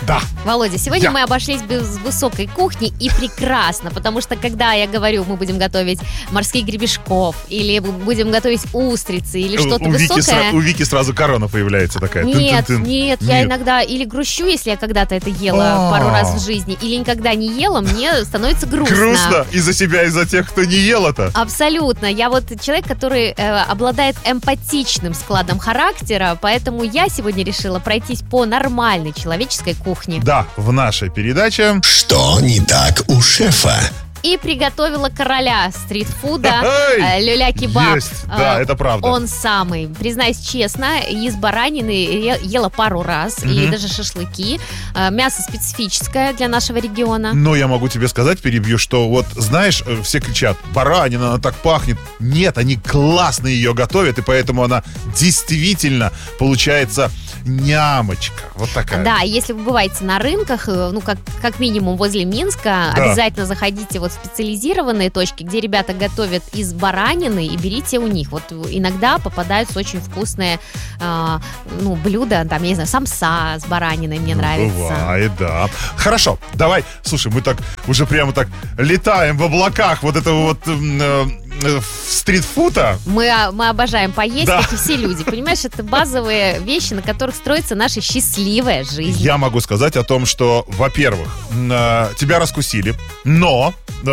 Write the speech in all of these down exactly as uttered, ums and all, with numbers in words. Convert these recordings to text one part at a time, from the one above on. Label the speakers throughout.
Speaker 1: Да.
Speaker 2: Володя, сегодня
Speaker 1: Я.
Speaker 2: мы обошлись без высокой кухни, и прекрасно, потому что когда я говорю, мы будем готовить морских гребешков, или будем готовить устрицы, или что-то
Speaker 1: у Вики,
Speaker 2: высокое...
Speaker 1: сра- у Вики сразу корона появляется такая.
Speaker 2: Нет,
Speaker 1: Тын-тын-тын.
Speaker 2: нет, я иногда или грущу, если я когда-то это ела
Speaker 1: А.
Speaker 2: пару раз в жизни, или никогда не ела, мне становится грустно.
Speaker 1: Грустно из-за себя, из-за тех, кто не ел это.
Speaker 2: Абсолютно. Я вот человек, который э, обладает эмпатичным складом характера, поэтому я сегодня решила пройтись по нормальной человеческой кухне.
Speaker 1: Да, в нашей передаче...
Speaker 3: Что не так у шефа?
Speaker 2: И приготовила короля стритфуда,
Speaker 1: Эй,
Speaker 2: э, люля-кебаб.
Speaker 1: есть, да,
Speaker 2: Э,
Speaker 1: это правда.
Speaker 2: Он самый. Признаюсь честно, из баранины е- ела пару раз, и
Speaker 1: Мгм.
Speaker 2: даже шашлыки. Э, Мясо специфическое для нашего региона.
Speaker 1: Но я могу тебе сказать, перебью, что вот, знаешь, э, все кричат, баранина, она так пахнет. Нет, они классно ее готовят, и поэтому она действительно получается нямочка. Вот такая.
Speaker 2: Да, если вы бываете на рынках, э, ну, как, как минимум возле Минска,
Speaker 1: Да.
Speaker 2: обязательно заходите вот в специализированные точки, где ребята готовят из баранины, и берите у них. Вот иногда попадаются очень вкусные э, ну, блюда, там, я не знаю, самса с бараниной мне
Speaker 1: Ну,
Speaker 2: нравится.
Speaker 1: Бывает, да. Хорошо, давай, слушай, мы так уже прямо так летаем в облаках вот этого вот м, э, э, стритфуда.
Speaker 2: Мы, а, мы обожаем поесть,
Speaker 1: Да.
Speaker 2: как и все люди. Понимаешь, это базовые вещи, на которых строится наша счастливая жизнь.
Speaker 1: Я могу сказать о том, что, во-первых, м, э, тебя раскусили, но,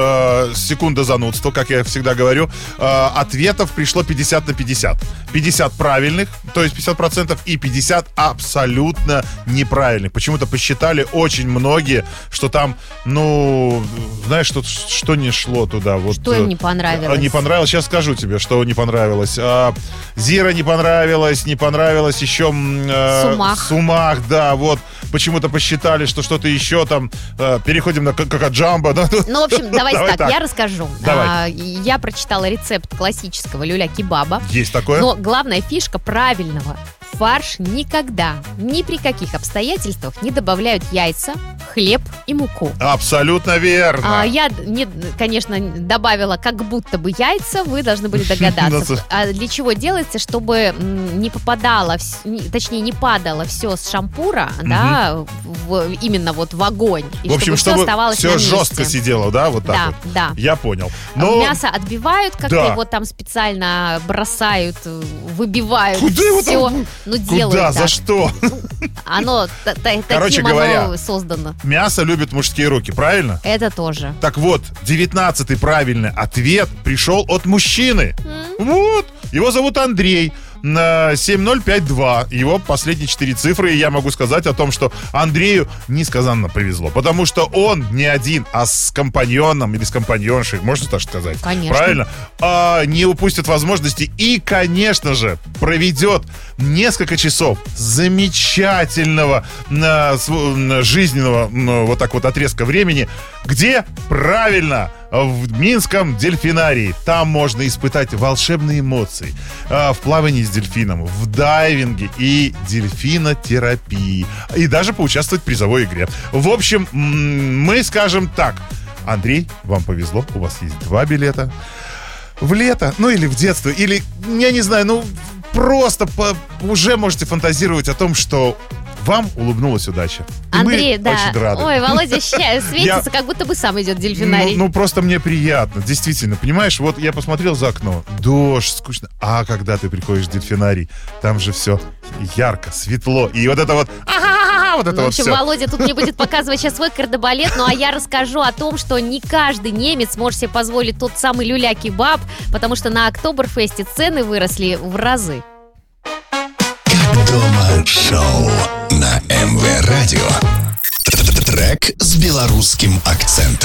Speaker 1: э, секунда занудства, как я всегда говорю, э, ответов пришло пятьдесят на пятьдесят. пятьдесят правильных, то есть пятьдесят процентов, и пятьдесят абсолютно неправильных. Почему-то посчитали очень многие, что там, ну, знаешь, что, что не шло туда. Вот,
Speaker 2: Что им не понравилось?
Speaker 1: э, Не понравилось, сейчас скажу тебе, что не понравилось. А, Зира не понравилось, не понравилось еще... м, э,
Speaker 2: Сумах.
Speaker 1: Сумах, да, вот. Почему-то посчитали, что что-то еще там. э, Переходим на какаджамбо. Да?
Speaker 2: Ну, в общем, давайте
Speaker 1: Давай
Speaker 2: так,
Speaker 1: так.
Speaker 2: я расскажу.
Speaker 1: Давай.
Speaker 2: А, я прочитала рецепт классического люля-кебаба.
Speaker 1: Есть такое?
Speaker 2: Но главная фишка правильного: в фарш никогда, ни при каких обстоятельствах не добавляют яйца, хлеб и муку.
Speaker 1: Абсолютно верно.
Speaker 2: А, я, не, конечно, добавила как будто бы яйца, вы должны были догадаться.
Speaker 1: Ну,
Speaker 2: А для чего делается? Чтобы м, не попадало, вс- не- точнее, не падало все с шампура, да, в- именно вот в огонь. И
Speaker 1: В общем,
Speaker 2: чтобы,
Speaker 1: чтобы
Speaker 2: все оставалось
Speaker 1: все
Speaker 2: на месте.
Speaker 1: жестко сидело, да, вот так
Speaker 2: Да,
Speaker 1: вот.
Speaker 2: да.
Speaker 1: Я понял. Но
Speaker 2: Мясо отбивают, как-то
Speaker 1: Да.
Speaker 2: его там специально бросают, выбивают.
Speaker 1: Куда его
Speaker 2: все.
Speaker 1: там?
Speaker 2: Ну, делают
Speaker 1: куда,
Speaker 2: так.
Speaker 1: за что?
Speaker 2: Оно та- та-
Speaker 1: Короче
Speaker 2: таким
Speaker 1: говоря,
Speaker 2: оно создано.
Speaker 1: Мясо любят мужские руки, правильно?
Speaker 2: Это тоже.
Speaker 1: Так вот, девятнадцатый правильный ответ пришел от мужчины. Вот. Его зовут Андрей. На семь ноль пять два. Его последние четыре цифры. И я могу сказать о том, что Андрею несказанно повезло. Потому что он не один, а с компаньоном или с компаньоншей, можно так сказать?
Speaker 2: Конечно.
Speaker 1: Правильно? А, не упустит возможности и, конечно же, проведет несколько часов замечательного а, св- жизненного м, вот так вот отрезка времени. Где? Правильно! В Минском дельфинарии. Там можно испытать волшебные эмоции а, в плавании с дельфином, в дайвинге и дельфинотерапии. И даже поучаствовать в призовой игре. В общем, м, мы скажем так. Андрей, вам повезло, у вас есть два билета в лето, ну или в детство, или, я не знаю, ну просто по- уже можете фантазировать о том, что вам улыбнулась удача. И
Speaker 2: Андрей,
Speaker 1: мы
Speaker 2: да.
Speaker 1: очень рады.
Speaker 2: Ой, Володя ща- светится, как будто бы сам идет в дельфинарий.
Speaker 1: Ну, ну, просто мне приятно, действительно. Понимаешь, вот я посмотрел за окно, дождь, скучно. А когда ты приходишь в дельфинарий, там же все ярко, светло. И вот это вот... ага, вот это
Speaker 2: Ну, в
Speaker 1: вот
Speaker 2: общем,
Speaker 1: все.
Speaker 2: Володя тут мне будет показывать сейчас свой кардебалет, ну а я расскажу о том, что не каждый немец может себе позволить тот самый люля-кебаб, потому что на Октоберфесте цены выросли в разы.
Speaker 3: Дома шоу на эм вэ Радио. Трек с белорусским акцентом.